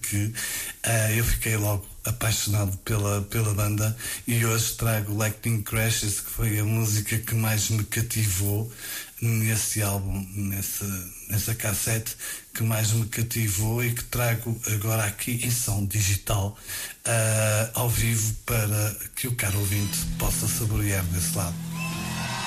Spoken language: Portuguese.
que eu fiquei logo apaixonado pela banda, e hoje trago Lightning Crashes, que foi a música que mais me cativou nesse álbum, nessa cassete, que mais me cativou, e que trago agora aqui em som digital, ao vivo, para que o caro ouvinte possa saborear desse lado.